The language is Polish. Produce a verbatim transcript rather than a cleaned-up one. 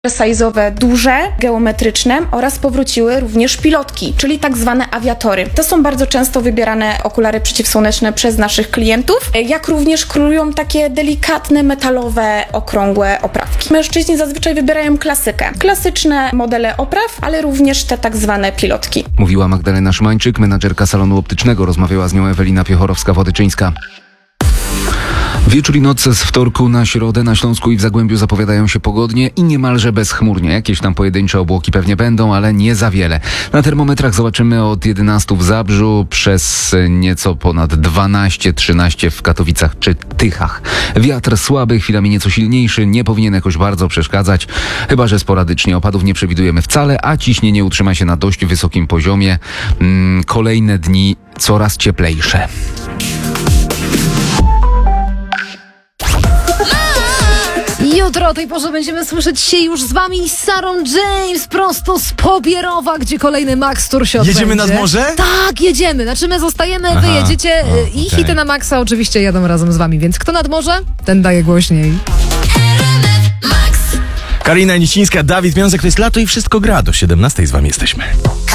oversize'owe, duże, geometryczne oraz powróciły również pilotki, czyli tak zwane awiatory. To są bardzo często wybierane okulary przeciwsłoneczne przez naszych klientów, jak również królują takie delikatne, metalowe, okrągłe oprawki. Mężczyźni zazwyczaj wybierają klasykę. Klasyczne modele opraw, ale również te tak zwane pilotki. Mówiła Magdalena Szymańczyk, menadżerka salonu optycznego. Rozmawiała z nią Ewelina Piechorowska-Wodyczyńska. Wieczór i noc z wtorku na środę na Śląsku i w Zagłębiu zapowiadają się pogodnie i niemalże bezchmurnie. Jakieś tam pojedyncze obłoki pewnie będą, ale nie za wiele. Na termometrach zobaczymy od jedenastu w Zabrzu, przez nieco ponad dwanaście trzynaście w Katowicach czy Tychach. Wiatr słaby, chwilami nieco silniejszy, nie powinien jakoś bardzo przeszkadzać, chyba że sporadycznie. Opadów nie przewidujemy wcale, a ciśnienie utrzyma się na dość wysokim poziomie. Mm, kolejne dni coraz cieplejsze. Jutro o tej porze będziemy słyszeć się już z wami z Sarą James prosto z Pobierowa, gdzie kolejny Max Tour się odbędzie. Jedziemy nad morze? Tak, jedziemy. Znaczy my zostajemy, Aha, wy jedziecie o, i okay. hity na Maxa oczywiście jadą razem z wami, więc kto nad morze, ten daje głośniej. Karina Nicińska, Dawid Miązek, to jest lato i wszystko gra. Do siedemnastej z wami jesteśmy.